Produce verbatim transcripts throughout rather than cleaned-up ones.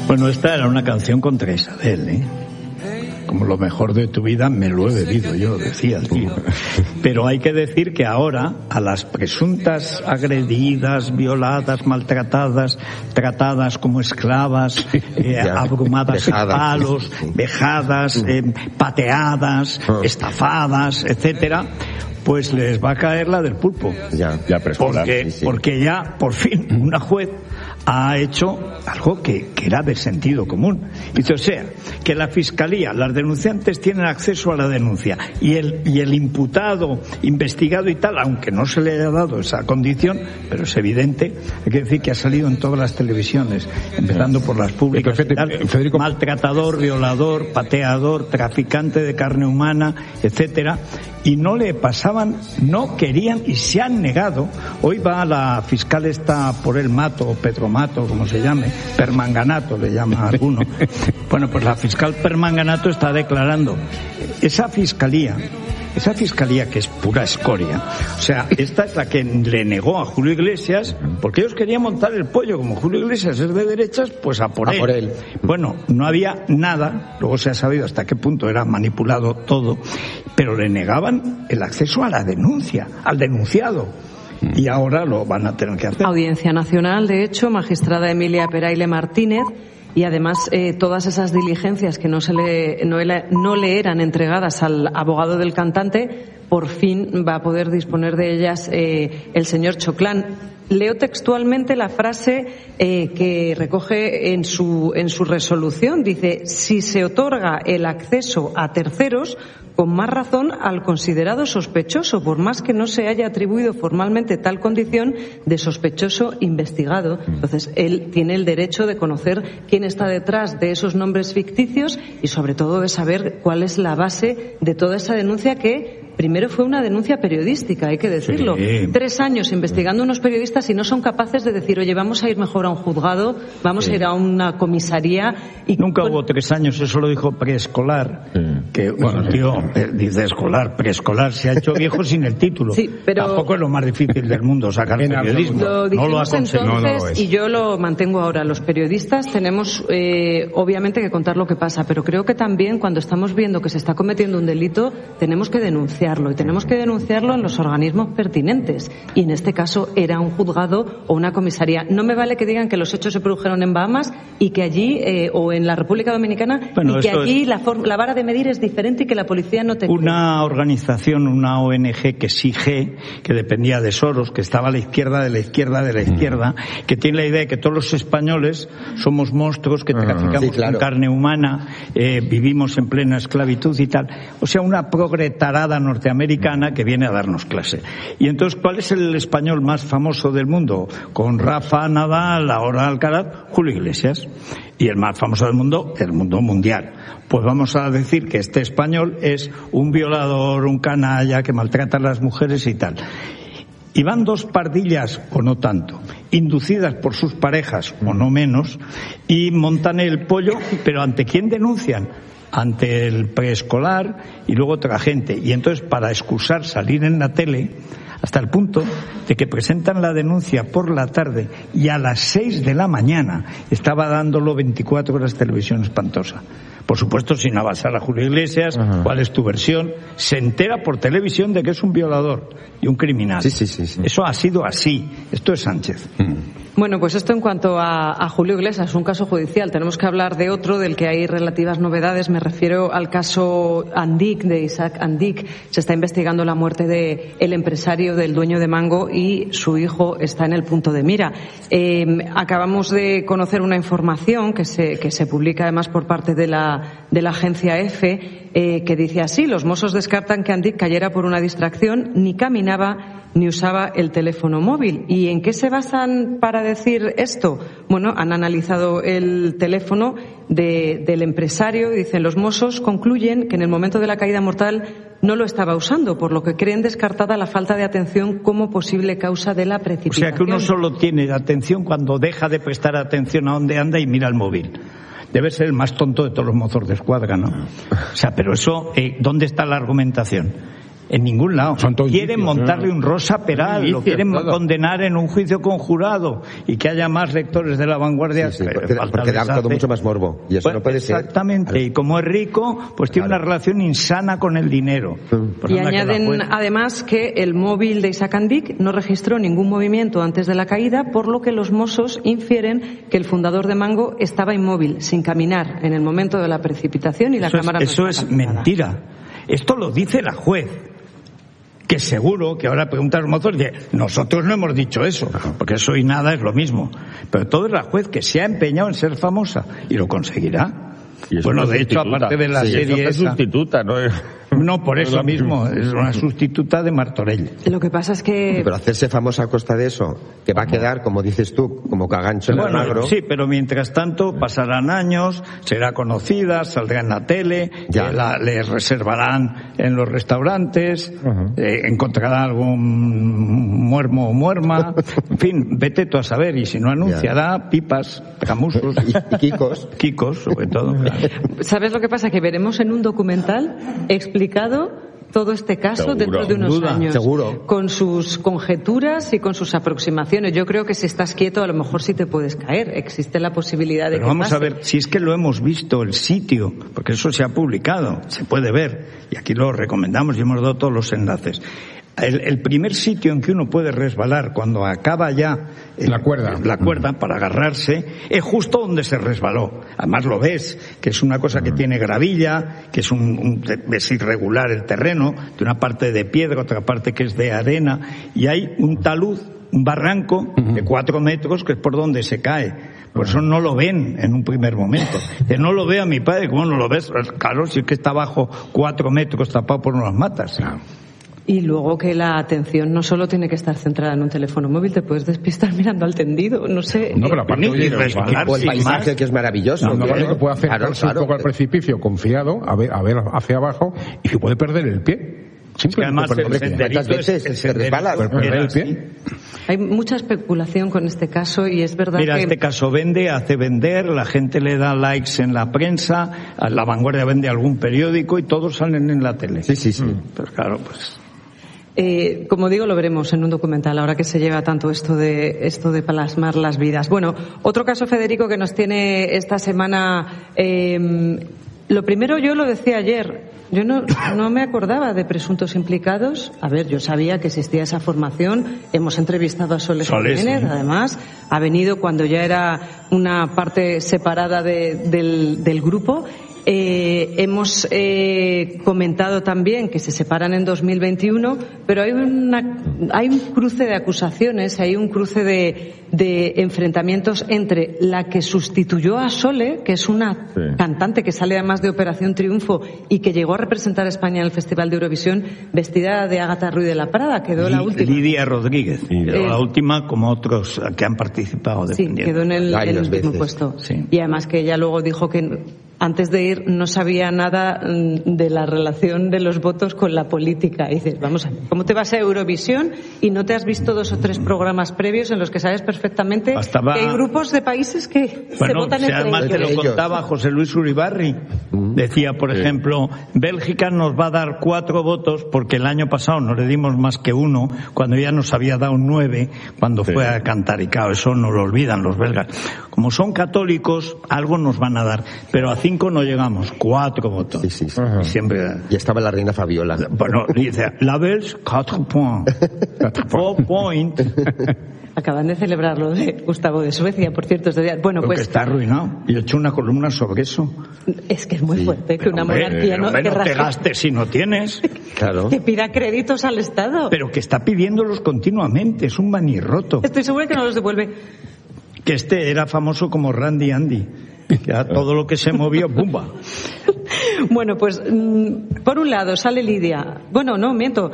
Bueno, esta era una canción contra Isabel, ¿eh? Como lo mejor de tu vida me lo he bebido yo, decía el tío. Pero hay que decir que ahora a las presuntas agredidas, violadas, maltratadas, tratadas como esclavas, eh, abrumadas en palos, vejadas, eh, pateadas, estafadas, etcétera, pues les va a caer la del pulpo. Ya, ya preescolar. Porque, sí, sí. porque ya, por fin, una juez ha hecho algo que, que era de sentido común. Dice, o sea, que la Fiscalía, las denunciantes tienen acceso a la denuncia y el, y el imputado, investigado y tal, aunque no se le haya dado esa condición, pero es evidente, hay que decir que ha salido en todas las televisiones, empezando por las públicas y tal, Federico... maltratador, violador, pateador, traficante de carne humana, etcétera, y no le pasaban, no querían y se han negado. Hoy va la fiscal esta por el Mato, o Pedro Mato, como se llame, Permanganato le llama a alguno. Bueno, pues la fiscal Permanganato está declarando esa fiscalía, esa fiscalía que es pura escoria. O sea, esta es la que le negó a Julio Iglesias, porque ellos querían montar el pollo. Como Julio Iglesias es de derechas, pues a por, a él. por él. Bueno, no había nada, luego se ha sabido hasta qué punto era manipulado todo, pero le negaban el acceso a la denuncia, al denunciado. Y ahora lo van a tener que hacer. Audiencia Nacional, de hecho, magistrada Emilia Peraile Martínez, y además eh, todas esas diligencias que no, se le, no, no le eran entregadas al abogado del cantante, por fin va a poder disponer de ellas eh, el señor Choclán. Leo textualmente la frase eh, que recoge en su, en su resolución. Dice, si se otorga el acceso a terceros, con más razón al considerado sospechoso, por más que no se haya atribuido formalmente tal condición de sospechoso investigado. Entonces, él tiene el derecho de conocer quién está detrás de esos nombres ficticios y, sobre todo, de saber cuál es la base de toda esa denuncia que primero fue una denuncia periodística, hay que decirlo. Sí. Tres años investigando unos periodistas y no son capaces de decir, oye, vamos a ir mejor a un juzgado, vamos sí. a ir a una comisaría. Y Nunca hubo tres años, eso lo dijo preescolar. Sí. Que, bueno, tío, dice escolar, preescolar, se ha hecho viejo sin el título. Sí, pero tampoco es lo más difícil del mundo sacar periodismo. Lo no lo ha conseguido. Entonces, no, no lo y yo lo mantengo ahora. Los periodistas tenemos, eh, obviamente, que contar lo que pasa, pero creo que también cuando estamos viendo que se está cometiendo un delito, tenemos que denunciar. Y tenemos que denunciarlo en los organismos pertinentes. Y en este caso era un juzgado o una comisaría. No me vale que digan que los hechos se produjeron en Bahamas y que allí, eh, o en la República Dominicana, bueno, y que allí es... la, for- la vara de medir es diferente y que la policía no te... Una organización, una O N G que sí G, que dependía de Soros, que estaba a la izquierda de la izquierda de la izquierda, que tiene la idea de que todos los españoles somos monstruos, que traficamos sí, claro. con carne humana, eh, vivimos en plena esclavitud y tal. O sea, una progretarada norteamericana que viene a darnos clase. Y entonces, ¿cuál es el español más famoso del mundo? Con Rafa Nadal, ahora Alcaraz, Julio Iglesias. Y el más famoso del mundo, el mundo mundial. Pues vamos a decir que este español es un violador, un canalla que maltrata a las mujeres y tal. Y van dos pardillas, o no tanto, inducidas por sus parejas, o no menos, y montan el pollo, pero ¿ante quién denuncian? Ante el preescolar y luego otra gente. Y entonces, para excusar salir en la tele, hasta el punto de que presentan la denuncia por la tarde y a las seis de la mañana estaba dándolo veinticuatro horas Televisión Espantosa. Por supuesto, sin abasar a Julio Iglesias. Ajá. ¿Cuál es tu versión? Se entera por televisión de que es un violador y un criminal. Sí, sí, sí, sí. Eso ha sido así. Esto es Sánchez. Mm. Bueno, pues esto en cuanto a, a Julio Iglesias, un caso judicial. Tenemos que hablar de otro del que hay relativas novedades. Me refiero al caso Andic, de Isaac Andic. Se está investigando la muerte de el empresario, del dueño de Mango, y su hijo está en el punto de mira. Eh, acabamos de conocer una información que se, que se publica además por parte de la, de la agencia EFE, eh, que dice así: los Mossos descartan que Andic cayera por una distracción, ni caminaba ni usaba el teléfono móvil. ¿Y en qué se basan para decir esto? Bueno, han analizado el teléfono de, del empresario y dicen, los Mossos concluyen que en el momento de la caída mortal no lo estaba usando, por lo que creen descartada la falta de atención como posible causa de la precipitación. O sea que uno solo tiene atención cuando deja de prestar atención a dónde anda y mira el móvil. Debe ser el más tonto de todos los mozos de escuadra, ¿no? O sea, pero eso, eh, ¿dónde está la argumentación? En ningún lado. Quieren montarle un Rosa Peral, lo quieren condenar en un juicio conjurado y que haya más lectores de La Vanguardia. Sí, sí, porque, porque da todo mucho más morbo. Y eso pues, no puede exactamente. Ser. Y como es rico, pues tiene claro. una relación insana con el dinero. Pues y añaden además que el móvil de Isaac Andic no registró ningún movimiento antes de la caída, por lo que los Mossos infieren que el fundador de Mango estaba inmóvil, sin caminar, en el momento de la precipitación y la eso cámara. Es, eso es mentira. Esto lo dice la juez. Que seguro que ahora preguntan los mozos, que nosotros no hemos dicho eso, porque eso y nada es lo mismo. Pero todo es la juez que se ha empeñado en ser famosa y lo conseguirá. Y bueno, de hecho, aparte de la sí, serie es esa, sustituta, ¿no? No, por eso mismo, es una sustituta de Martorell. Lo que pasa es que... Pero hacerse famosa a costa de eso, que va a quedar, como dices tú, como cagancho en bueno, el magro. Sí, pero mientras tanto pasarán años, será conocida, saldrá en la tele, eh, la, le reservarán en los restaurantes, uh-huh. eh, encontrará algún muermo o muerma, en fin, vete tú a saber, y si no anunciará ya. pipas, camusos. y, y kikos. Kikos, sobre todo. ¿Sabes lo que pasa? Que veremos en un documental explicado todo este caso seguro, dentro de unos duda, años, seguro. con sus conjeturas y con sus aproximaciones. Yo creo que si estás quieto a lo mejor sí te puedes caer. Existe la posibilidad de Pero que vamos pase. a ver, si es que lo hemos visto, el sitio, porque eso se ha publicado, se puede ver, y aquí lo recomendamos y hemos dado todos los enlaces. El, el primer sitio en que uno puede resbalar cuando acaba ya el, la cuerda, la cuerda para agarrarse, es justo donde se resbaló. Además lo ves, que es una cosa que tiene gravilla, que es un, un es irregular el terreno, de una parte de piedra, otra parte que es de arena, y hay un talud, un barranco de cuatro metros que es por donde se cae. Por eso no lo ven en un primer momento. Que no lo ve a mi padre, ¿cómo no lo ves? Claro, si es que está bajo cuatro metros tapado por unas matas. Y luego que la atención no solo tiene que estar centrada en un teléfono móvil, te puedes despistar mirando al tendido, no sé. No, pero aparte, oye, o el paisaje que es maravilloso. No, no, que puede acercarse claro, claro. un poco al precipicio confiado, a ver, a ver hacia abajo, y se puede perder el pie. Simple, además el senderito veces el se resbala el pie. Hay mucha especulación con este caso y es verdad Mira, que... este caso vende, hace vender, la gente le da likes en la prensa, La Vanguardia vende algún periódico y todos salen en la tele. Sí, sí, sí. Mm, pero claro, pues... Eh, como digo, lo veremos en un documental, ahora que se lleva tanto esto de esto de plasmar las vidas. Bueno, otro caso, Federico, que nos tiene esta semana. Eh, lo primero, yo lo decía ayer, yo no, no me acordaba de presuntos implicados. A ver, yo sabía que existía esa formación. Hemos entrevistado a Soles Jiménez, ¿sí? Además, ha venido cuando ya era una parte separada de, del, del grupo. Eh, hemos eh, comentado también que se separan en dos mil veintiuno, pero hay una, hay un cruce de acusaciones, hay un cruce de, de enfrentamientos entre la que sustituyó a Sole, que es una sí. cantante que sale además de Operación Triunfo y que llegó a representar a España en el Festival de Eurovisión, vestida de Ágata Ruiz de la Prada, quedó la última. Lidia Rodríguez, quedó eh, la última como otros que han participado. Sí, quedó en el, en el mismo puesto. Sí. Y además que ella luego dijo que antes de ir no sabía nada de la relación de los votos con la política. Y dices, vamos a ver, ¿cómo te vas a Eurovisión y no te has visto dos o tres programas previos en los que sabes perfectamente Bastaba... que hay grupos de países que bueno, se votan entre además ellos? Además te lo contaba José Luis Uribarri. Decía, por sí. ejemplo, Bélgica nos va a dar cuatro votos porque el año pasado no le dimos más que uno, cuando ya nos había dado nueve cuando sí. fue a cantar. Y claro, eso no lo olvidan los belgas. Como son católicos, algo nos van a dar. Pero a cinco no llegamos, cuatro votos. Sí, sí, sí. Y siempre... Y estaba la reina Fabiola. Bueno, dice, la Belge, cuatro points. Four points. Acaban de celebrar lo de Gustavo de Suecia, por cierto, este día. Bueno, Porque pues está arruinado. Y he hecho una columna sobre eso. Es que es muy sí. fuerte que pero una hombre, monarquía no, hombre, que no te gastes si no tienes. Claro. Que pida créditos al Estado. Pero que está pidiéndolos continuamente, es un manirroto. Estoy segura que no los devuelve. Que este era famoso como Randy Andy. Ya todo lo que se movió, ¡bumba! Bueno, pues por un lado sale Lidia. Bueno, no, miento.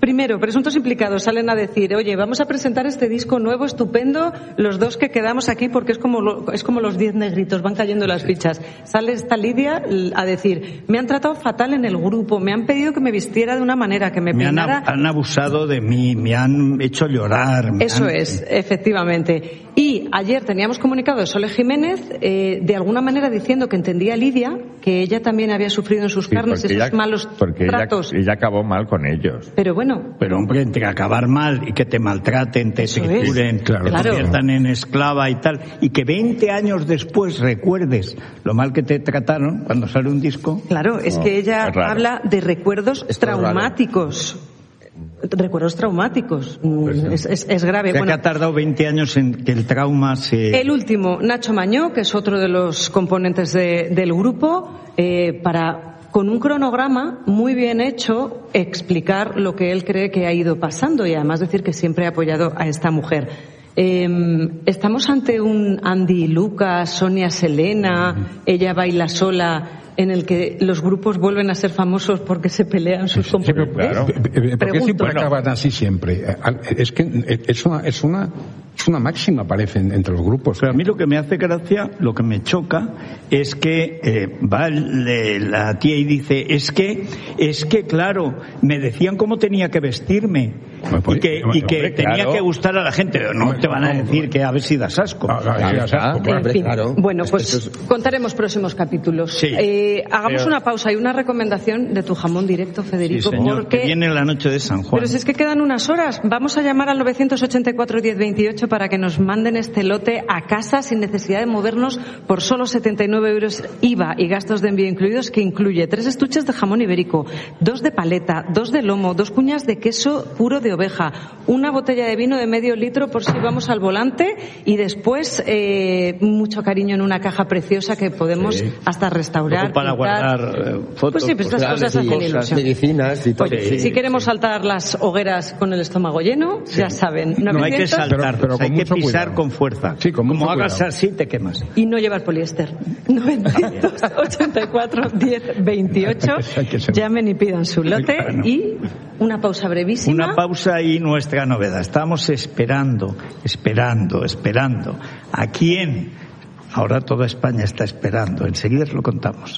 Primero, presuntos implicados salen a decir, oye, vamos a presentar este disco nuevo, estupendo, los dos que quedamos aquí, porque es como lo, es como los diez negritos, van cayendo las fichas. Sale esta Lidia a decir, me han tratado fatal en el grupo, me han pedido que me vistiera de una manera, que me, me peinara... Han, han abusado de mí, me han hecho llorar. Eso han... es, efectivamente. Y ayer teníamos comunicado de Sole Jiménez, eh, de alguna manera diciendo que entendía a Lidia, que ella también había sufrido en sus sí, carnes esos ella, malos porque tratos. Ella, ella acabó mal con ellos. Pero bueno. Pero hombre, entre acabar mal y que te maltraten, te trituren, claro, te claro. conviertan en esclava y tal, y que veinte años después recuerdes lo mal que te trataron cuando sale un disco. Claro, es no, que ella es habla de recuerdos Esto traumáticos. Recuerdos traumáticos. Pues no. es, es, es grave. O sea, bueno, que ha tardado veinte años en que el trauma se... El último, Nacho Mañó, que es otro de los componentes de, del grupo, eh, para, con un cronograma muy bien hecho, explicar lo que él cree que ha ido pasando y además decir que siempre ha apoyado a esta mujer. Eh, estamos ante un Andy Lucas, Sonia Selena, ella baila sola, en el que los grupos vuelven a ser famosos porque se pelean sus componentes. Sí, claro. ¿Por qué siempre bueno. acaban así siempre? Es que es una, es una, es una máxima, parece, entre los grupos. Pero a mí lo que me hace gracia, lo que me choca, es que eh, va el, la tía y dice, es que, es que claro, me decían cómo tenía que vestirme y que, y que hombre, tenía claro. que gustar a la gente. No te van a decir que a ver si das asco. Ah, ah, sí, asco, claro. En fin, claro. bueno, pues Es- contaremos próximos capítulos. Sí. Eh, hagamos Pero- una pausa y una recomendación de tu jamón directo, Sí, Federico, señor, porque... que viene la noche de San Juan. Pero si es que quedan unas horas, vamos a llamar al nueve ochenta y cuatro, diez veintiocho para que nos manden este lote a casa sin necesidad de movernos por solo setenta y nueve euros I V A y gastos de envío incluidos, que incluye tres estuches de jamón ibérico, dos de paleta, dos de lomo, dos cuñas de queso puro de oveja, una botella de vino de medio litro por si vamos al volante y después eh, mucho cariño en una caja preciosa que podemos Sí. hasta restaurar. Luego para pintar. guardar eh, fotos. Pues sí, pues estas Claro, cosas sí, hacen ilusión. medicinas y todo. Oye, Sí, si queremos sí. saltar las hogueras con el estómago lleno, ya saben, No hay que novecientos saltar, Pero- pero con hay que mucho pisar cuidado. con fuerza. Sí, con Como mucho hagas cuidado. así, te quemas. y no llevar poliéster. novecientos ochenta y cuatro, diez veintiocho. Hay que ser- Llamen y pidan su lote Claro. y una pausa brevísima. Una pausa y nuestra novedad. Estamos esperando, esperando, esperando. ¿A quién? Ahora toda España está esperando. Enseguida os lo contamos.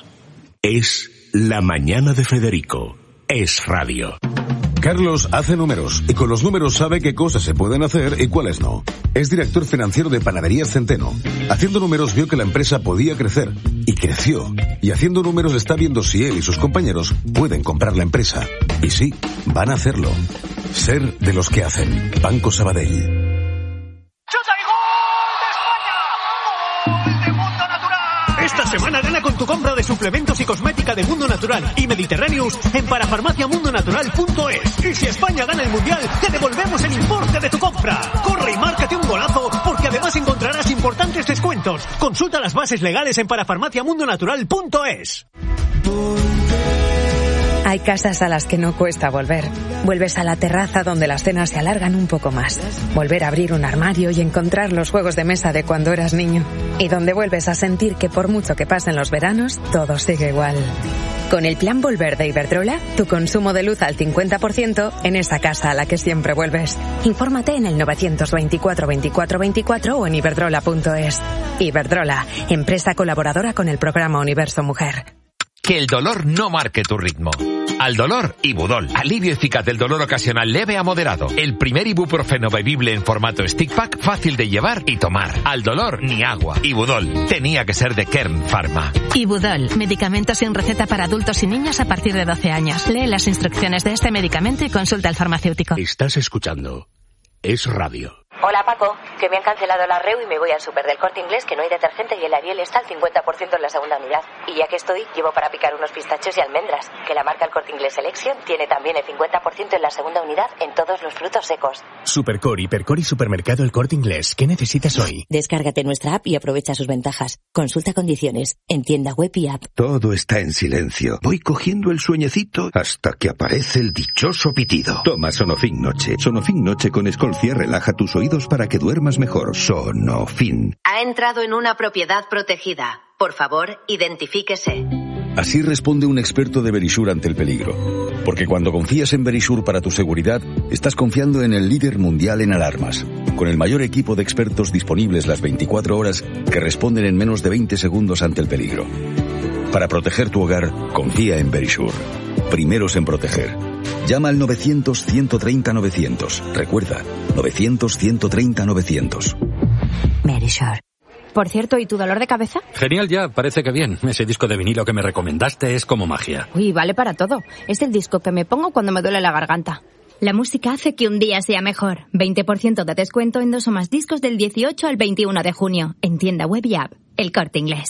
Es La Mañana de Federico. Es radio. Carlos hace números y con los números sabe qué cosas se pueden hacer y cuáles no. Es director financiero de Panaderías Centeno. Haciendo números vio que la empresa podía crecer y creció. Y haciendo números está viendo si él y sus compañeros pueden comprar la empresa. Y sí, van a hacerlo. Ser de los que hacen. Banco Sabadell. Esta semana gana con tu compra de suplementos y cosmética de Mundo Natural y Mediterráneos en parafarmaciamundonatural punto es. Y si España gana el Mundial, te devolvemos el importe de tu compra. Corre y márcate un golazo, porque además encontrarás importantes descuentos. Consulta las bases legales en parafarmaciamundonatural punto es. Hay casas a las que no cuesta volver. Vuelves a la terraza donde las cenas se alargan un poco más. Volver a abrir un armario y encontrar los juegos de mesa de cuando eras niño. Y donde vuelves a sentir que por mucho que pasen los veranos, todo sigue igual. Con el plan Volver de Iberdrola, tu consumo de luz al cincuenta por ciento en esa casa a la que siempre vuelves. Infórmate en el novecientos veinticuatro veinticuatro veinticuatro o en iberdrola punto es. Iberdrola, empresa colaboradora con el programa Universo Mujer. Que el dolor no marque tu ritmo. Al dolor, Ibudol. Alivio eficaz del dolor ocasional leve a moderado. El primer ibuprofeno bebible en formato stick pack, fácil de llevar y tomar. Al dolor, ni agua. Ibudol. Tenía que ser de Kern Pharma. Ibudol. Medicamento sin receta para adultos y niños a partir de doce años. Lee las instrucciones de este medicamento y consulta al farmacéutico. Estás escuchando Es radio. Hola Paco, que me han cancelado la R E U y me voy al súper del Corte Inglés, que no hay detergente y el Ariel está al cincuenta por ciento en la segunda unidad. Y ya que estoy, llevo para picar unos pistachos y almendras, que la marca El Corte Inglés Selection tiene también el cincuenta por ciento en la segunda unidad en todos los frutos secos. Supercor, Hipercor y Supermercado El Corte Inglés. ¿Qué necesitas hoy? Descárgate nuestra app y aprovecha sus ventajas. Consulta condiciones en tienda web y app. Todo está en silencio. Voy cogiendo el sueñecito hasta que aparece el dichoso pitido. Toma Sonofin Noche. Sonofin Noche con Escolcia relaja tus oídos para que duermas mejor. Sonofin. Ha entrado en una propiedad protegida. Por favor, identifíquese. Así responde un experto de Verisur ante el peligro. Porque cuando confías en Verisure para tu seguridad, estás confiando en el líder mundial en alarmas, con el mayor equipo de expertos disponibles las veinticuatro horas que responden en menos de veinte segundos ante el peligro. Para proteger tu hogar, confía en Verisure. Primeros en proteger. Llama al novecientos, ciento treinta, novecientos. Recuerda, novecientos, ciento treinta, novecientos. Verisure. Por cierto, ¿y tu dolor de cabeza? Genial ya, parece que bien. Ese disco de vinilo que me recomendaste es como magia. Uy, vale para todo. Es el disco que me pongo cuando me duele la garganta. La música hace que un día sea mejor. veinte por ciento de descuento en dos o más discos del dieciocho al veintiuno de junio. En tienda web y app. El Corte Inglés.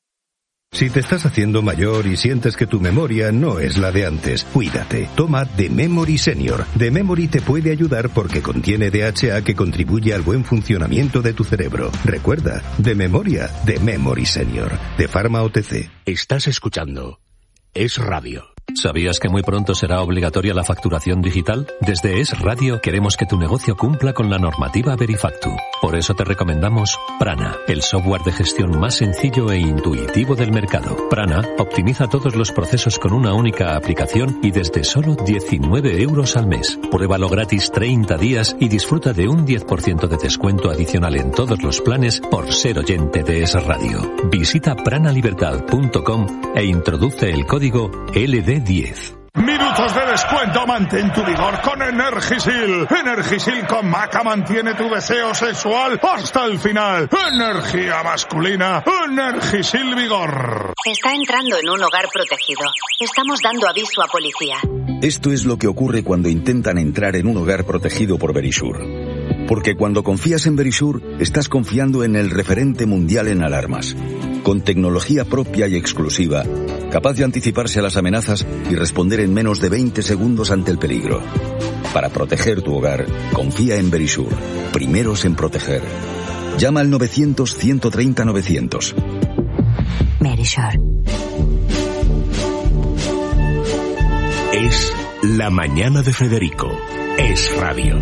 Si te estás haciendo mayor y sientes que tu memoria no es la de antes, cuídate. Toma The Memory Senior. The Memory te puede ayudar porque contiene D H A que contribuye al buen funcionamiento de tu cerebro. Recuerda, de memoria, The Memory Senior. De Pharma O T C. Estás escuchando Es Radio. ¿Sabías que muy pronto será obligatoria la facturación digital? Desde Es Radio queremos que tu negocio cumpla con la normativa Verifactu. Por eso te recomendamos Prana, el software de gestión más sencillo e intuitivo del mercado. Prana optimiza todos los procesos con una única aplicación y desde solo diecinueve euros al mes. Pruébalo gratis treinta días y disfruta de un diez por ciento de descuento adicional en todos los planes por ser oyente de Es Radio. Visita pranalibertad punto com e introduce el código L D diez. Minutos de descuento, mantén tu vigor con Energisil. Energisil con maca mantiene tu deseo sexual hasta el final. Energía masculina, Energisil Vigor. Está entrando en un hogar protegido. Estamos dando aviso a policía. Esto es lo que ocurre cuando intentan entrar en un hogar protegido por Verisure. Porque cuando confías en Verisure, estás confiando en el referente mundial en alarmas, con tecnología propia y exclusiva, capaz de anticiparse a las amenazas y responder en menos de veinte segundos ante el peligro. Para proteger tu hogar, confía en Verisure. Primeros en proteger. Llama al novecientos, ciento treinta, novecientos. Verisure. Es La Mañana de Federico. Es Radio.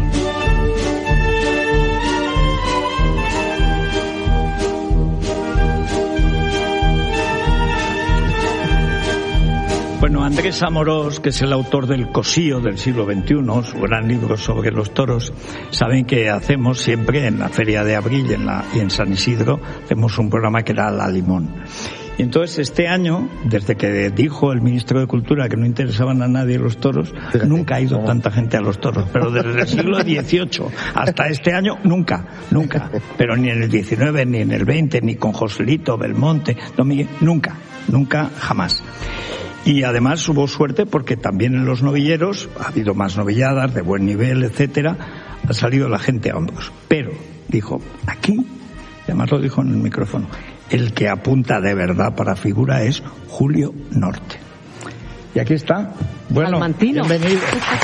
Bueno, Andrés Amorós, que es el autor del Cosío del siglo veintiuno, su gran libro sobre los toros, saben que hacemos siempre en la Feria de Abril en la, y en San Isidro, hacemos un programa que era La Limón. Y entonces este año, desde que dijo el ministro de Cultura que no interesaban a nadie los toros, Fíjate, nunca ha ido no. tanta gente a los toros, pero desde el siglo dieciocho hasta este año, nunca, nunca, pero ni en el diecinueve, ni en el veinte, ni con Joselito, Belmonte, Don Miguel, nunca, nunca, jamás. Y además hubo suerte porque también en los novilleros ha habido más novilladas de buen nivel, etcétera, ha salido la gente a hombros. Pero, dijo, aquí, y además lo dijo en el micrófono, el que apunta de verdad para figura es Julio Norte. Y aquí está. Bueno, Salmantino. Bienvenido.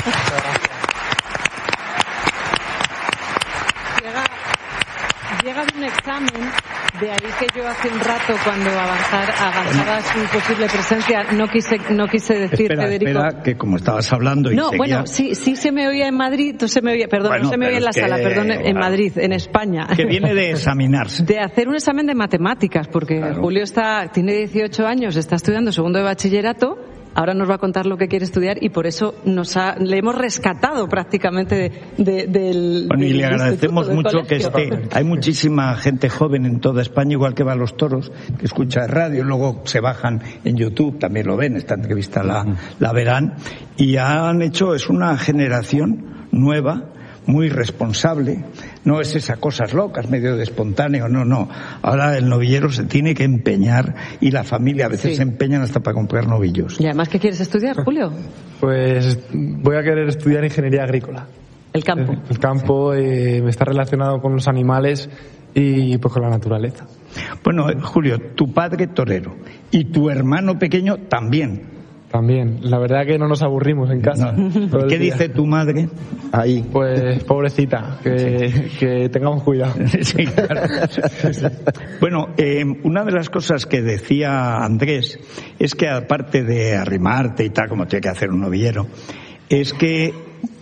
llega, llega de un examen. De ahí que yo hace un rato, cuando avanzar, avanzaba su posible presencia, no quise, no quise decir, espera, Federico. Espera, que como estabas hablando y No, seguía... bueno, sí, sí se me oía en Madrid, no se me oía, perdón, bueno, no se me oía en la que, sala, perdón, en claro, Madrid, en España. Que viene de examinarse. De hacer un examen de matemáticas, porque claro. Julio está, tiene dieciocho años, está estudiando segundo de bachillerato. Ahora nos va a contar lo que quiere estudiar y por eso nos ha, le hemos rescatado prácticamente de, de, del. Bueno, y del le agradecemos mucho que esté. Hay muchísima gente joven en toda España, igual que va a los toros, que escucha radio, luego se bajan en YouTube, también lo ven, esta entrevista la, la verán, y han hecho, es una generación nueva, muy responsable, no es esas cosas locas, medio de espontáneo, no, no. Ahora el novillero se tiene que empeñar y la familia a veces sí. se empeñan hasta para comprar novillos. ¿Y además qué quieres estudiar, Julio? Pues voy a querer estudiar ingeniería agrícola. El campo. El, el campo eh, me está relacionado con los animales y pues con la naturaleza. Bueno, Julio, tu padre torero y tu hermano pequeño también. También, la verdad que no nos aburrimos en casa. No. ¿Qué dice tu madre? Ahí. Pues pobrecita, que, que tengamos cuidado. Sí, claro. Sí. Bueno, eh, una de las cosas que decía Andrés es que aparte de arrimarte y tal, como tiene que hacer un novillero, es que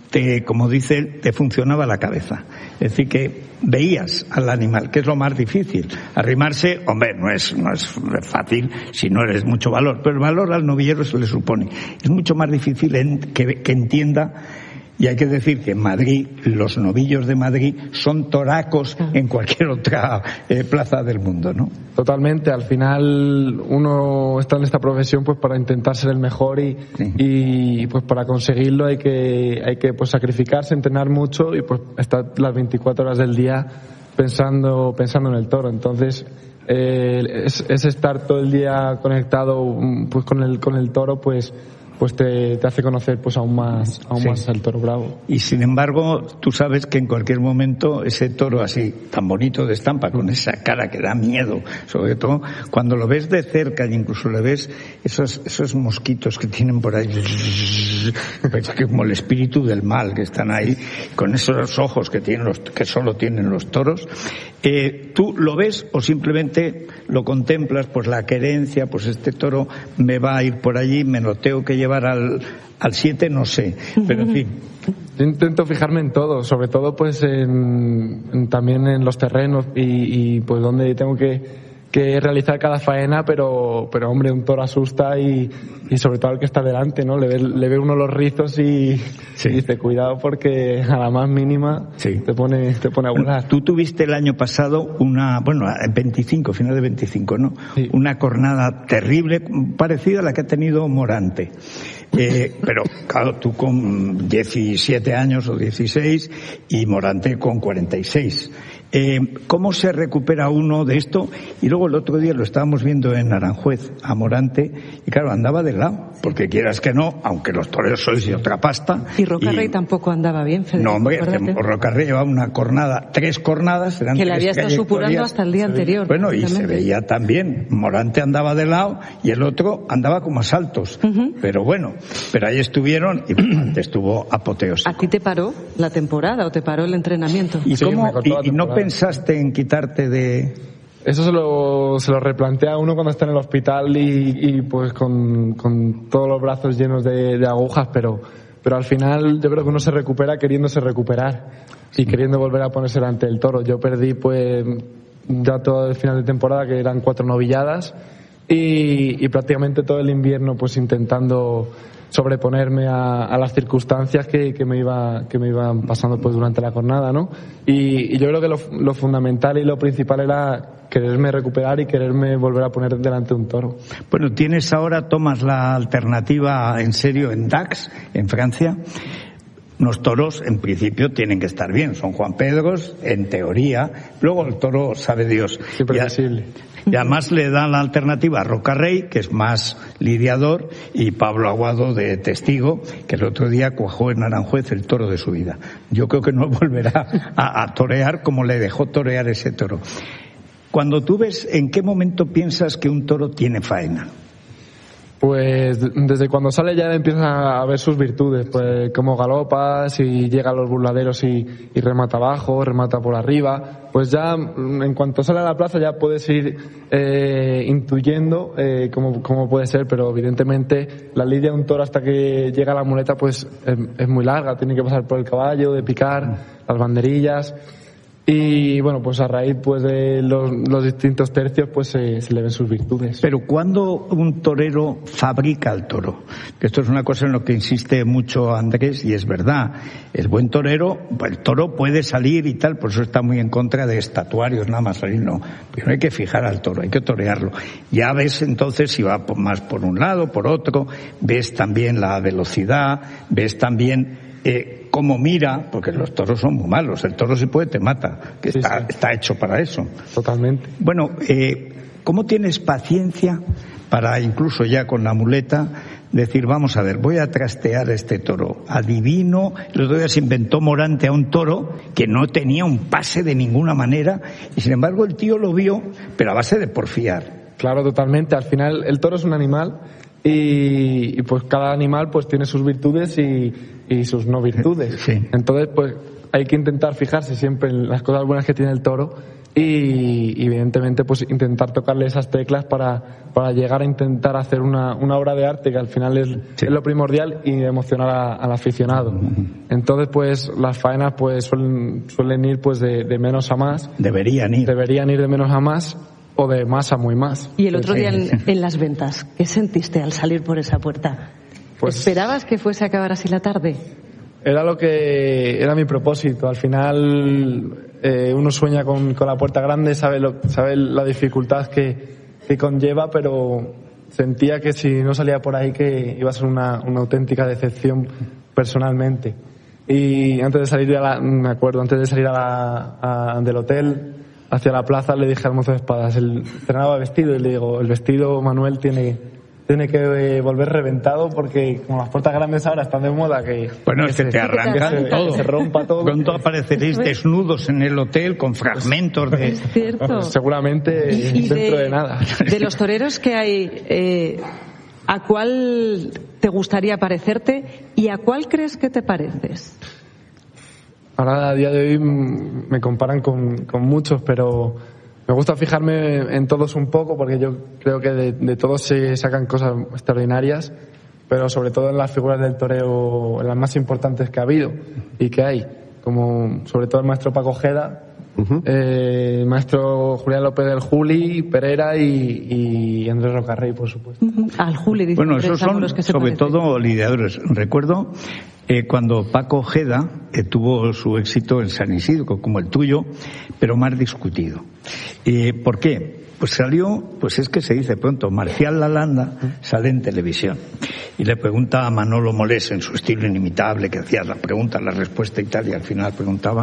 te, como dice él, te funcionaba la cabeza. Es decir, que veías al animal, que es lo más difícil. Arrimarse, hombre, no es, no es fácil si no eres mucho valor, pero el valor al novillero se le supone. Es mucho más difícil en, que, que entienda. Y hay que decir que en Madrid, los novillos de Madrid son toracos en cualquier otra eh, plaza del mundo, ¿no? Totalmente. Al final uno está en esta profesión pues para intentar ser el mejor y, sí. y pues para conseguirlo hay que hay que pues sacrificarse, entrenar mucho y pues estar las veinticuatro horas del día pensando pensando en el toro. Entonces eh, es, es estar todo el día conectado pues con el con el toro, pues pues te, te hace conocer pues aún más aún sí. más al toro bravo. Y sin embargo, tú sabes que en cualquier momento ese toro así, tan bonito de estampa, con esa cara que da miedo, sobre todo cuando lo ves de cerca y incluso le ves esos esos mosquitos que tienen por ahí, pues como el espíritu del mal que están ahí, con esos ojos que tienen los, que solo tienen los toros, eh, ¿tú lo ves o simplemente lo contemplas? Pues la querencia, pues este toro me va a ir por allí, me lo tengo que llevar al al siete, no sé, pero en fin. Yo intento fijarme en todo, sobre todo pues en, en también en los terrenos y, y pues donde tengo que que realizar cada faena, pero pero hombre, un toro asusta y, y sobre todo al que está delante, ¿no? Le ve, le ve uno los rizos y, sí. y dice, cuidado porque a la más mínima sí. te pone te pone a volar. Tú tuviste el año pasado una, bueno, veinticinco, final de veinticinco, ¿no? Sí. Una cornada terrible, parecida a la que ha tenido Morante. Eh, pero claro, tú con diecisiete años o dieciséis y Morante con cuarenta y seis. Eh, ¿Cómo se recupera uno de esto? Y luego el otro día lo estábamos viendo en Aranjuez, a Morante, y claro, andaba de lado, porque quieras que no, aunque los toreros sois de otra pasta. Y Rocarrey y... tampoco andaba bien, Federico. No, hombre, Rocarrey llevaba una cornada, tres cornadas. Eran que le había estado supurando hasta el día anterior. Bueno, y se veía también, Morante andaba de lado y el otro andaba como a saltos. Uh-huh. Pero bueno, pero ahí estuvieron y Morante estuvo apoteósico. ¿A ti te paró la temporada o te paró el entrenamiento? ¿Y sí, cómo? Y, y no pensaste en quitarte de...? Eso se lo, se lo replantea uno cuando está en el hospital y, y pues con, con todos los brazos llenos de, de agujas, pero, pero al final yo creo que uno se recupera queriéndose recuperar y queriendo volver a ponerse delante del toro. Yo perdí pues ya todo el final de temporada, que eran cuatro novilladas, y, y prácticamente todo el invierno pues intentando sobreponerme a, a las circunstancias que, que me iba que me iban pasando pues durante la jornada, ¿no? Y, y yo creo que lo, lo fundamental y lo principal era quererme recuperar y quererme volver a poner delante de un toro. Bueno, tienes ahora, tomas la alternativa en serio en Dax, en Francia. Los toros, en principio, tienen que estar bien. Son Juan Pedros, en teoría. Luego el toro, sabe Dios. Impredecible. Y además le dan la alternativa a Rocarrey, que es más lidiador, y Pablo Aguado de testigo, que el otro día cuajó en Aranjuez el toro de su vida. Yo creo que no volverá a, a torear como le dejó torear ese toro. Cuando tú ves, ¿en qué momento piensas que un toro tiene faena? Pues desde cuando sale ya empieza a ver sus virtudes, pues cómo galopa, si llega a los burladeros y, y remata abajo, remata por arriba, pues ya en cuanto sale a la plaza ya puedes ir eh, intuyendo eh, cómo, cómo puede ser, pero evidentemente la lidia de un toro hasta que llega a la muleta pues es, es muy larga, tiene que pasar por el caballo, de picar, las banderillas. Y bueno, pues a raíz pues de los, los distintos tercios pues se, se le ven sus virtudes. Pero ¿cuándo un torero fabrica el toro? Esto es una cosa en lo que insiste mucho Andrés y es verdad. El buen torero, el toro puede salir y tal, por eso está muy en contra de estatuarios, nada más salir, no. Pero hay que fijar al toro, hay que torearlo. Ya ves entonces si va más por un lado, por otro, ves también la velocidad, ves también eh, cómo mira, porque los toros son muy malos, el toro si puede te mata, que sí, está, sí. está hecho para eso. Totalmente. Bueno, eh, ¿cómo tienes paciencia para incluso ya con la muleta decir, vamos a ver, voy a trastear este toro? Adivino, el otro día se inventó Morante a un toro que no tenía un pase de ninguna manera y sin embargo el tío lo vio, pero a base de porfiar. Claro, totalmente. Al final el toro es un animal y, y pues cada animal pues tiene sus virtudes y, y sus no virtudes. Sí. Entonces pues hay que intentar fijarse siempre en las cosas buenas que tiene el toro y, y evidentemente pues intentar tocarle esas teclas para, para llegar a intentar hacer una, una obra de arte que al final es, sí. es lo primordial y emocionar a, al aficionado. Entonces pues las faenas pues suelen, suelen ir pues de, de menos a más. Deberían ir. Deberían ir de menos a más o de más a muy más. Y el otro día en, en las ventas, ¿qué sentiste al salir por esa puerta? Pues, ¿esperabas que fuese a acabar así la tarde? Era lo que era mi propósito. Al final eh, uno sueña con, con la puerta grande, sabe, lo, sabe la dificultad que, que conlleva, pero sentía que si no salía por ahí que iba a ser una, una auténtica decepción personalmente. Y antes de salir a la, me acuerdo, antes de salir a la, a, del hotel hacia la plaza le dije al mozo de espadas, él estrenaba vestido y le digo, el vestido, Manuel, tiene tiene que eh, volver reventado porque como las puertas grandes ahora están de moda que... Bueno, es que, que te arrancan que se, todo. Que se rompa todo. Pronto apareceréis desnudos en el hotel con fragmentos de... Es cierto. Bueno, seguramente y, y dentro de, de nada. De los toreros que hay, eh, ¿a cuál te gustaría parecerte y a cuál crees que te pareces? Ahora, a día de hoy, me comparan con, con muchos, pero... Me gusta fijarme en todos un poco porque yo creo que de, de todos se sacan cosas extraordinarias, pero sobre todo en las figuras del toreo, en las más importantes que ha habido y que hay, como sobre todo el maestro Paco Ojeda, uh-huh. eh, el maestro Julián López del Juli, Pereira y, y Andrés Rocarrey, por supuesto. Uh-huh. Al Juli, dice. Bueno, esos son los que sobre todo lidiadores. Recuerdo eh, cuando Paco Ojeda eh, tuvo su éxito en San Isidro, como el tuyo, pero más discutido. Eh, ¿Por qué? Pues salió, pues es que se dice pronto, Marcial Lalanda sale en televisión y le pregunta a Manolo Molés en su estilo inimitable, que hacía la pregunta, la respuesta y tal, y al final preguntaba,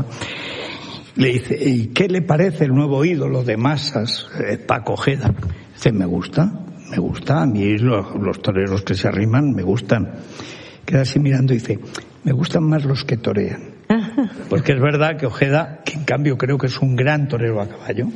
le dice, ¿y qué le parece el nuevo ídolo de masas, eh, Paco Ojeda? Dice, me gusta, me gusta, a mí los, los toreros que se arriman me gustan. Queda así mirando y dice, me gustan más los que torean. Porque es verdad que Ojeda, que en cambio creo que es un gran torero a caballo,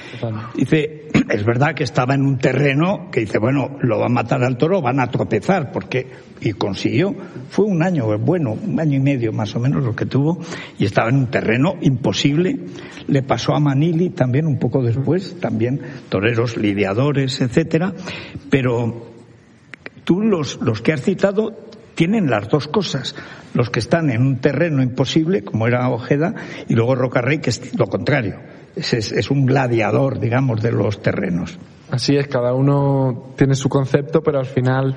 dice, es verdad que estaba en un terreno que dice, bueno, lo va a matar al toro, van a tropezar, porque, y consiguió, fue un año bueno, un año y medio más o menos lo que tuvo, y estaba en un terreno imposible. Le pasó a Manili también un poco después, también toreros lidiadores, etcétera, pero tú los, los que has citado tienen las dos cosas, los que están en un terreno imposible, como era Ojeda, y luego Rocarrey, que es lo contrario, es, es, es un gladiador, digamos, de los terrenos. Así es, cada uno tiene su concepto, pero al final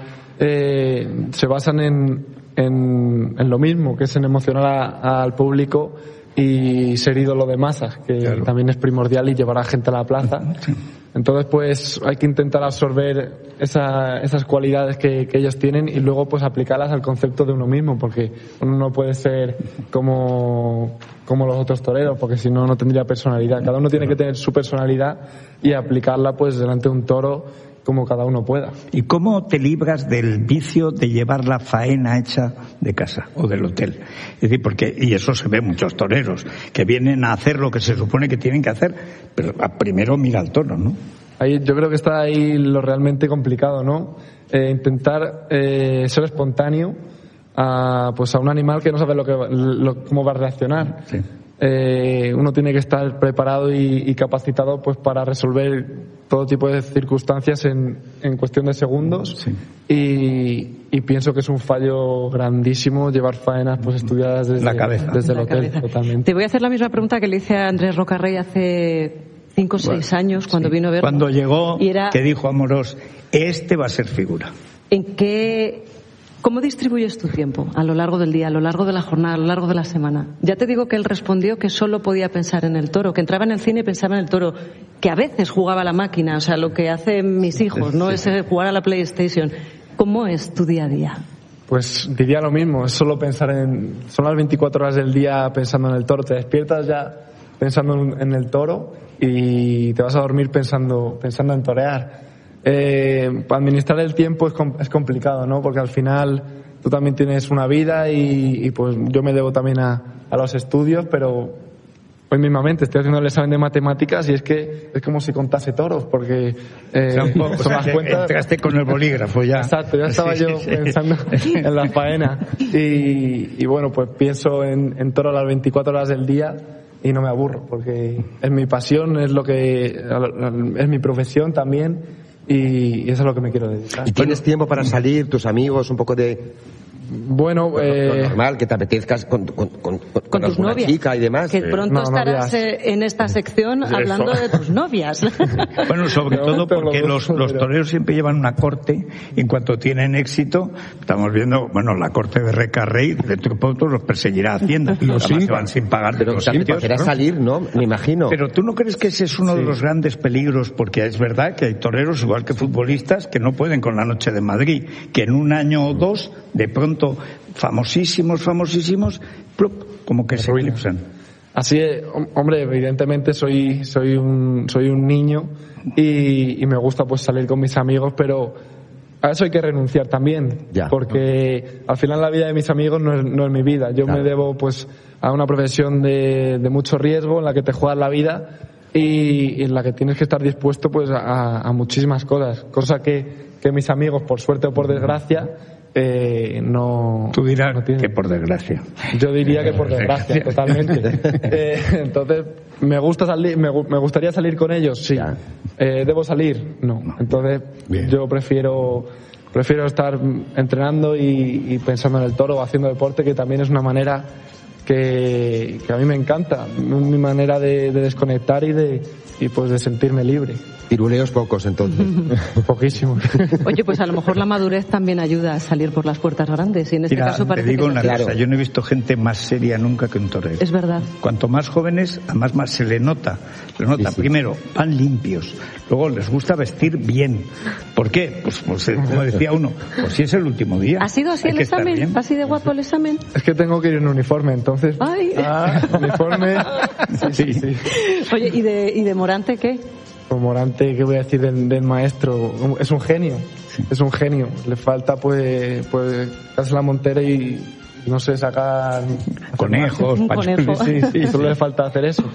eh, se basan en, en, en lo mismo, que es en emocionar a, al público y ser ídolo de masas, que claro. también es primordial, y llevar a gente a la plaza. Sí. Entonces, pues hay que intentar absorber esa, esas cualidades que, que ellos tienen y luego pues aplicarlas al concepto de uno mismo, porque uno no puede ser como, como los otros toreros, porque si no, no tendría personalidad. Cada uno tiene que tener su personalidad y aplicarla pues delante de un toro como cada uno pueda. ¿Y cómo te libras del vicio de llevar la faena hecha de casa o del hotel? Es decir, porque, y eso se ve muchos toreros, que vienen a hacer lo que se supone que tienen que hacer, pero primero mira al toro, ¿no? Ahí, yo creo que está ahí lo realmente complicado, ¿no? Eh, intentar eh, ser espontáneo a, pues a un animal que no sabe lo que, lo, cómo va a reaccionar. Sí. Eh, uno tiene que estar preparado y, y capacitado pues para resolver todo tipo de circunstancias en, en cuestión de segundos. Sí. y, y pienso que es un fallo grandísimo llevar faenas pues estudiadas desde, la cabeza. desde el la hotel cabeza. Totalmente. Te voy a hacer la misma pregunta que le hice a Andrés Rocarrey hace cinco o seis bueno, años cuando sí. vino a verlo. Cuando llegó, y era, que dijo Amorós, este va a ser figura. ¿En qué... ¿Cómo distribuyes tu tiempo a lo largo del día, a lo largo de la jornada, a lo largo de la semana? Ya te digo que él respondió que solo podía pensar en el toro, que entraba en el cine y pensaba en el toro, que a veces jugaba a la máquina, o sea, lo que hacen mis hijos, ¿no? Es jugar a la PlayStation. ¿Cómo es tu día a día? Pues diría lo mismo, es solo pensar en... Son las veinticuatro horas del día pensando en el toro, te despiertas ya pensando en el toro y te vas a dormir pensando, pensando en torear. Eh, administrar el tiempo es, es complicado, ¿no? Porque al final tú también tienes una vida y, y pues yo me debo también a, a los estudios, pero hoy mismamente estoy haciendo el examen de matemáticas y es que es como si contase toros, porque eh, o sea, un poco, son o sea, las cuentas. Entraste con el bolígrafo ya. Exacto, ya estaba sí, yo sí, pensando sí. en la faena y, y bueno, pues pienso en, en toro las veinticuatro horas del día. y no me aburro, porque es mi pasión, es lo que es mi profesión también, y eso es lo que me quiero dedicar. ¿Y tienes tiempo para salir, tus amigos, un poco de... Bueno, lo, eh, lo normal, que te apetezcas con, con, con, con, con tus novias, chica y demás. que pronto no, estarás novias. en esta sección hablando de tus novias. Bueno, sobre todo porque los, los toreros siempre llevan una corte, y en cuanto tienen éxito, estamos viendo, bueno, la corte de Recarrey, dentro de poco los perseguirá Hacienda, los se van sin pagar. Pero también podrá salir, ¿no? Me imagino. Pero tú no crees que ese es uno sí. de los grandes peligros, porque es verdad que hay toreros, igual que futbolistas, que no pueden con la Noche de Madrid, que en un año o dos, de pronto, famosísimos, famosísimos, plup, como que se eclipsan. Así es, hombre, evidentemente soy soy un soy un niño y, y me gusta pues salir con mis amigos, pero a eso hay que renunciar también, ya, porque ¿no? Al final la vida de mis amigos no es, no es mi vida. Yo claro. me debo pues a una profesión de, de mucho riesgo en la que te juegas la vida y, y en la que tienes que estar dispuesto pues a, a muchísimas cosas, cosa que, que mis amigos, por suerte o por desgracia, Eh, no. Tú dirás no que por desgracia. Yo diría que por desgracia, totalmente. Eh, entonces, ¿me gusta salir, me, me gustaría salir con ellos? Sí. Eh, ¿Debo salir? No. Entonces, bien. yo prefiero prefiero estar entrenando y, y pensando en el toro o haciendo deporte, que también es una manera que, que a mí me encanta, mi manera de, de desconectar y de y pues de sentirme libre. Tiruleos pocos, entonces. Poquísimos. Oye, pues a lo mejor la madurez también ayuda a salir por las puertas grandes, y en este Mira, caso parece te digo que una claro. cosa, yo no he visto gente más seria nunca que un torero. Es verdad. Cuanto más jóvenes, además más se le nota. Le nota, sí, sí. Primero, van limpios, luego les gusta vestir bien. ¿Por qué? Pues, pues como decía uno, pues si es el último día. ¿Ha sido así el examen? ¿Ha sido de guapo el examen? Es que tengo que ir en uniforme, entonces... ¡Ay! Ah, uniforme... Sí, sí, sí. Oye, ¿y de, y de Morante qué? Pues Morante, ¿qué voy a decir del, del maestro? Es un genio, sí. es un genio. Le falta pues pues darse la montera y, no sé, sacar conejos, conejo. Sí, sí, solo le falta hacer eso.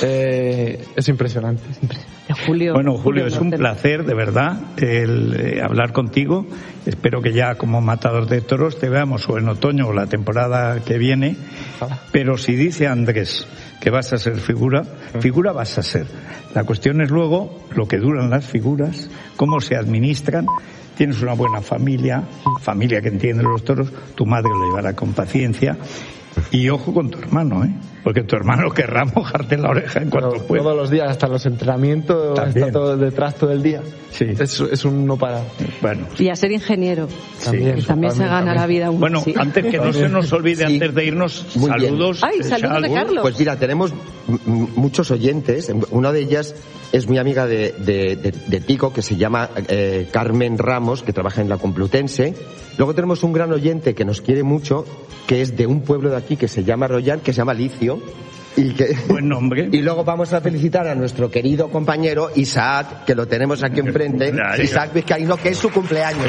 Eh, es impresionante. Julio, bueno, Julio, Julio es un placer, de verdad, el eh, hablar contigo. Espero que ya como matador de toros te veamos o en otoño o la temporada que viene. Pero si dice Andrés que vas a ser figura, figura vas a ser. La cuestión es luego lo que duran las figuras, cómo se administran. Tienes una buena familia, familia que entiende los toros, tu madre lo llevará con paciencia. Y ojo con tu hermano, ¿eh? Porque tu hermano querrá mojarte la oreja en cuanto pueda. Todos los días, hasta los entrenamientos, también. Está todo detrás todo el día. Sí. Es, es un no parar. Bueno. Y a ser ingeniero. También, sí, también se gana también. La vida uno. Bueno, sí. antes que no se nos olvide, sí. antes de irnos, Muy saludos. Bien. Ay, saludos de Carlos. Pues mira, tenemos m- muchos oyentes. Una de ellas es muy amiga de, de, de, de Pico, que se llama eh, Carmen Ramos, que trabaja en la Complutense. Luego tenemos un gran oyente que nos quiere mucho, que es de un pueblo de aquí que se llama Royan, que se llama Licio. Y que, buen nombre. Y luego vamos a felicitar a nuestro querido compañero Isaac, que lo tenemos aquí enfrente. Isaac Vizcaíno, que es su cumpleaños.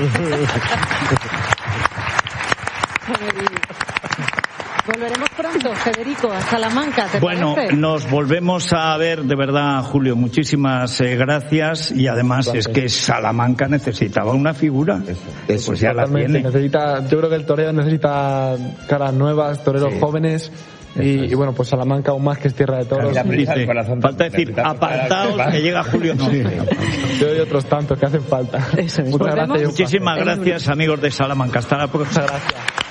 Volveremos pronto, Federico, a Salamanca, ¿te Bueno, parece? Nos volvemos a ver, de verdad, Julio, muchísimas eh, gracias, y además gracias. Es que Salamanca necesitaba una figura. Eso, eso pues ya la tiene. Necesita, yo creo que el toreo necesita caras nuevas, toreros sí. jóvenes. Y, y bueno, pues Salamanca aún más, que es tierra de toros. Dice, falta decir, apartados, que llega Julio. No. Sí. Yo y otros tantos que hacen falta. Eso es. Muchas gracias. Muchísimas gracias, amigos de Salamanca. Hasta la próxima. Muchas gracias.